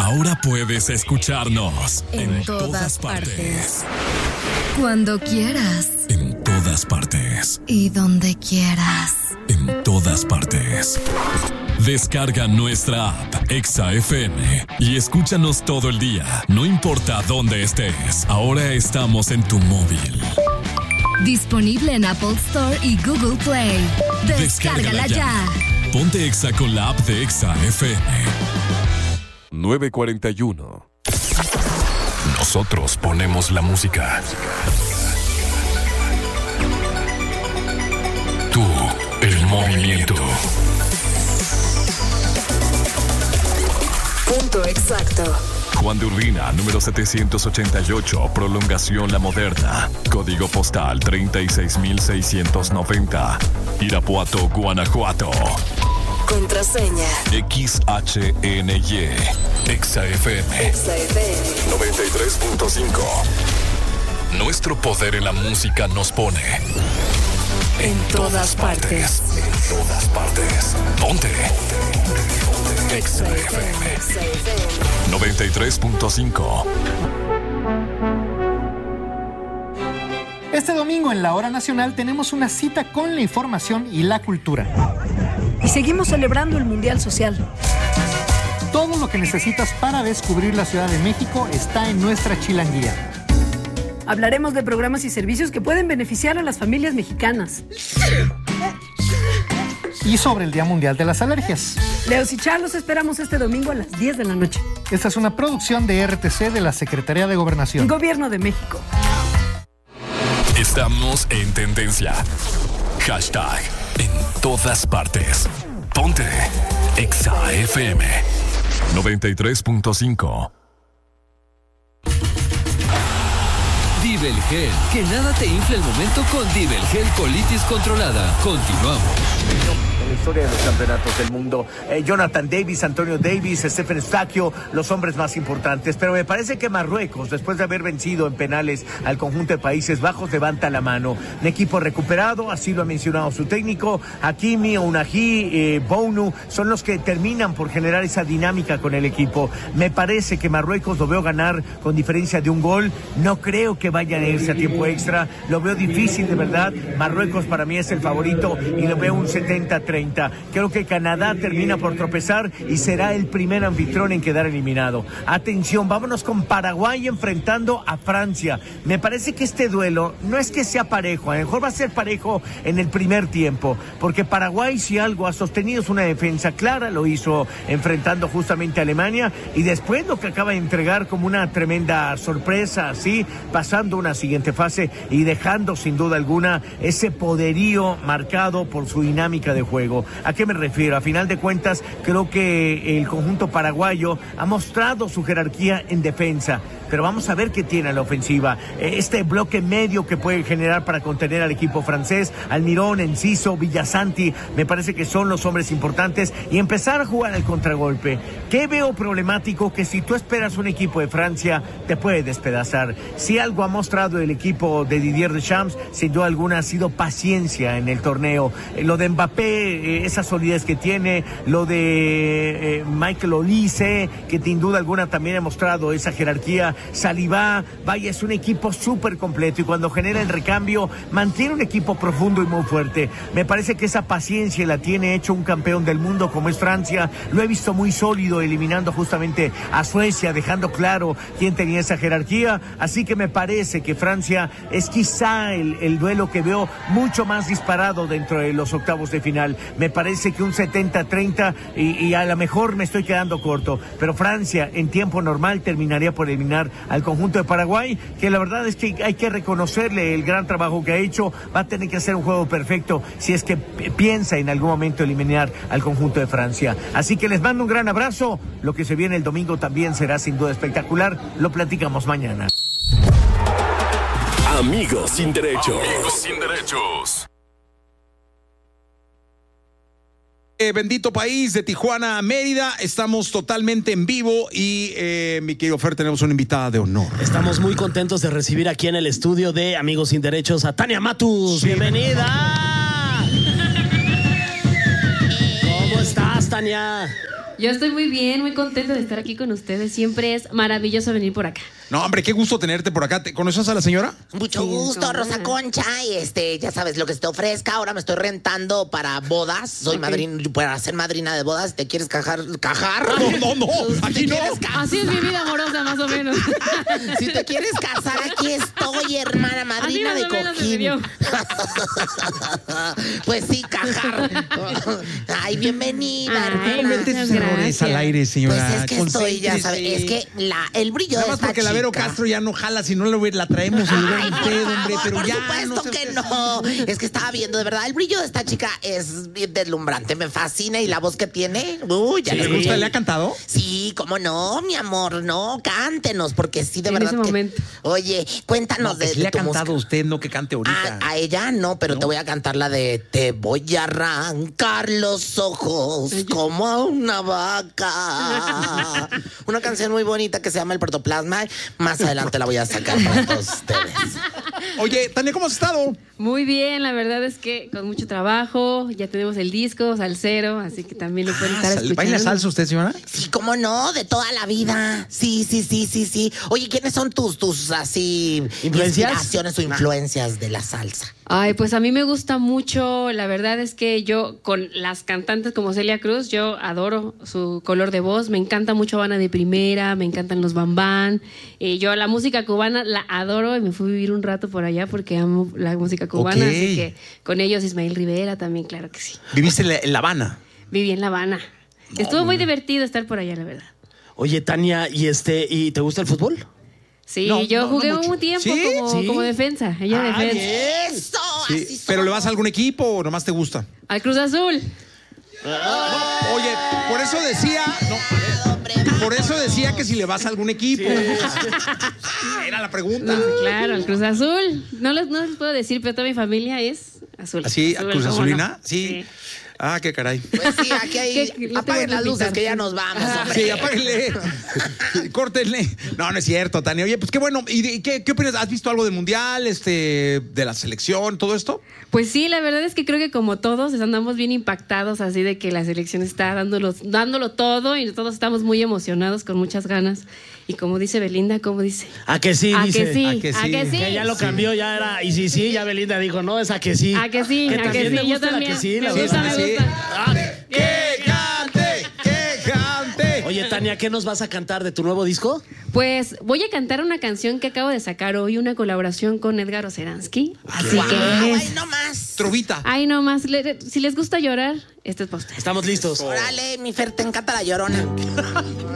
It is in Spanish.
Ahora puedes escucharnos en todas partes. Cuando quieras. En todas partes. Y donde quieras. En todas partes. Descarga nuestra app Exa FM y escúchanos todo el día, no importa dónde estés. Ahora estamos en tu móvil. Disponible en Apple Store y Google Play. Descárgala ya. Ponte Exa con la app de Exa FM. 9:41. Nosotros ponemos la música. Tú, el movimiento. Punto exacto. Juan de Urbina, número 788, prolongación La Moderna. Código postal 36690. Irapuato, Guanajuato. Contraseña. XHNY. Exa FM. 93.5. Nuestro poder en la música nos pone en todas partes. En todas partes. Ponte. Exa FM 93.5. Este domingo en la Hora Nacional tenemos una cita con la información y la cultura. Y seguimos celebrando el Mundial Social. Todo lo que necesitas para descubrir la Ciudad de México está en nuestra chilanguía. Hablaremos de programas y servicios que pueden beneficiar a las familias mexicanas. Y sobre el Día Mundial de las Alergias. Leos y Char, los esperamos este domingo a las 10 de la noche. Esta es una producción de RTC de la Secretaría de Gobernación. Gobierno de México. Estamos en tendencia. Hashtag en todas partes. Ponte Exa FM 93.5. Dibelgel, que nada te infle el momento con Dibelgel colitis controlada. Continuamos. En la historia de los campeonatos del mundo, Jonathan Davis, Antonio Davis, Stephen Eustaquio, los hombres más importantes, pero me parece que Marruecos, después de haber vencido en penales al conjunto de Países Bajos, levanta la mano. Un equipo recuperado, así lo ha mencionado su técnico. Hakimi, Ounahi, Bounou son los que terminan por generar esa dinámica con el equipo. Me parece que Marruecos lo veo ganar con diferencia de un gol. No creo que vayan a irse a tiempo extra, lo veo difícil de verdad. Marruecos para mí es el favorito y lo veo un 70-30. Creo que Canadá termina por tropezar y será el primer anfitrión en quedar eliminado. Atención, vámonos con Paraguay enfrentando a Francia. Me parece que este duelo no es que sea parejo, a lo mejor va a ser parejo en el primer tiempo, porque Paraguay si algo ha sostenido es una defensa clara, lo hizo enfrentando justamente a Alemania y después lo que acaba de entregar como una tremenda sorpresa, así pasando una siguiente fase y dejando sin duda alguna ese poderío marcado por su dinámica de juego. ¿A qué me refiero? A final de cuentas, creo que el conjunto paraguayo ha mostrado su jerarquía en defensa, pero vamos a ver qué tiene la ofensiva. Este bloque medio que puede generar para contener al equipo francés, Almirón, Enciso, Villasanti, me parece que son los hombres importantes y empezar a jugar al contragolpe. ¿Qué veo problemático? Que si tú esperas un equipo de Francia, te puede despedazar. Si algo ha mostrado el equipo de Didier Deschamps, sin duda alguna ha sido paciencia en el torneo. Lo de Mbappé, esa solidez que tiene, lo de Michael Olise, que sin duda alguna también ha mostrado esa jerarquía. Saliba, vaya, es un equipo súper completo y cuando genera el recambio mantiene un equipo profundo y muy fuerte. Me parece que esa paciencia la tiene hecho un campeón del mundo como es Francia. Lo he visto muy sólido eliminando justamente a Suecia, dejando claro quién tenía esa jerarquía, así que me parece que Francia es quizá el duelo que veo mucho más disparado dentro de los octavos de final. Me parece que un 70-30 y a lo mejor me estoy quedando corto, pero Francia en tiempo normal terminaría por eliminar al conjunto de Paraguay, que la verdad es que hay que reconocerle el gran trabajo que ha hecho. Va a tener que hacer un juego perfecto si es que piensa en algún momento eliminar al conjunto de Francia. Así que les mando un gran abrazo. Lo que se viene el domingo también será sin duda espectacular. Lo platicamos mañana. Amigos sin derechos. Amigos sin derechos. Bendito país, de Tijuana a Mérida, estamos totalmente en vivo y mi querido Fer, tenemos una invitada de honor. Estamos muy contentos de recibir aquí en el estudio de Amigos Sin Derechos a Tania Matus. Sí. ¡Bienvenida! ¿Cómo estás, Tania? Yo estoy muy bien, muy contenta de estar aquí con ustedes. Siempre es maravilloso venir por acá. No, hombre, qué gusto tenerte por acá. ¿Conoces a la señora? Mucho gusto, Rosa Concha. Y ya sabes lo que se te ofrezca. Ahora me estoy rentando para bodas. Soy madrina, para ser madrina de bodas. ¿Te quieres cajar? No, aquí no. Así es mi vida amorosa, más o menos. Si te quieres casar, aquí estoy, hermana, madrina de cojín. Pues sí, cajar. Ay, bienvenida, hermana. Realmente esos errores al aire, señora. Pues es que estoy, ya sabes, es que el brillo nada de más esta porque la Vero chica. Castro ya no jala, si no la traemos en lugar de usted, hombre, pero por ya. supuesto que no. Es que estaba viendo, de verdad, el brillo de esta chica es bien deslumbrante, me fascina y la voz que tiene. Uy, ya ¿Le gusta? ¿Le ha cantado? Sí, cómo no, mi amor, no, cántenos, porque sí, de En verdad. ese momento. Oye, cuéntanos Que de le ha tu cantado música. usted, no que cante ahorita. A ella no, pero te voy a cantar la de Te voy a arrancar los ojos como a una vaca. Una canción muy bonita que se llama El Protoplasma. Más adelante la voy a sacar para todos ustedes. Oye, Tania, ¿cómo has estado? Muy bien, la verdad es que con mucho trabajo. Ya tenemos el disco, Salsero, así que también lo pueden estar escuchando. ¿Baila salsa usted, señora? Sí, cómo no, de toda la vida. Sí. Oye, ¿quiénes son tus así inspiraciones o influencias de la salsa? Ay, pues a mí me gusta mucho, la verdad es que yo con las cantantes como Celia Cruz, yo adoro su color de voz, me encanta mucho Habana de Primera, me encantan los Bambán, yo la música cubana la adoro y me fui a vivir un rato por allá porque amo la música cubana, Ok. así que con ellos Ismael Rivera también, claro que sí. ¿Viviste en La Habana? Viví en La Habana. Estuvo muy divertido estar por allá, la verdad. Oye, Tania, ¿y te gusta el fútbol? Sí, No, yo no jugué mucho. un tiempo ¿Sí? como defensa, ella defensa. ¡Eso! Sí. Así ¿Pero son. le vas a algún equipo o nomás te gusta? Al Cruz Azul. Oye, por eso decía... Por eso decía que si le vas a algún equipo. Era la pregunta. Claro, al Cruz Azul. No les puedo decir, pero toda mi familia es azul. ¿Así, Azul, Cruz ¿cómo Azulina? no? Sí. Ah, qué caray. Pues sí, aquí hay. ¿Qué? Lo Apaguen tengo las que luces pintar. que ya nos vamos, hombre. Sí, apáguenle. Córtenle. No es cierto, Tania. Oye, pues qué bueno. ¿Y qué opinas? ¿Has visto algo del Mundial, de la selección, todo esto? Pues sí, la verdad es que creo que como todos andamos bien impactados así de que la selección está dándolo todo y todos estamos muy emocionados con muchas ganas. Y como dice Belinda, ¿cómo dice? ¿A que sí? ¿A dice. que sí? ¿A que sí? ¿A que sí? Que ya lo cambió, ya era. Y sí, ya Belinda dijo, no, es a que sí. ¿A que sí? ¿A que también sí? me Yo gusta la también. que sí, la Me gusta, verdad. me gusta. Ah, ¡Que cante! ¡Que cante! Oye, Tania, ¿qué nos vas a cantar de tu nuevo disco? Pues voy a cantar una canción que acabo de sacar hoy, una colaboración con Edgar Oceransky. Así Guau, que ay, no más. Trovita. ay, no más. Si les gusta llorar, esto es para ustedes. Estamos listos. Órale, mi Fer, te encanta la llorona.